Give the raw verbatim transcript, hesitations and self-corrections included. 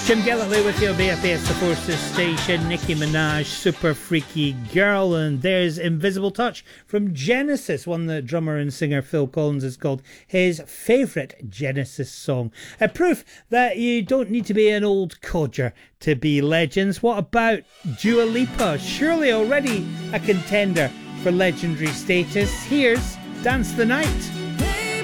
Jim Galloway with you on B F S, the Forces Station. Nicki Minaj, Super Freaky Girl. And there's Invisible Touch from Genesis, one that drummer and singer Phil Collins has called his favourite Genesis song. A proof that you don't need to be an old codger to be legends. What about Dua Lipa? Surely already a contender for legendary status. Here's Dance the Night.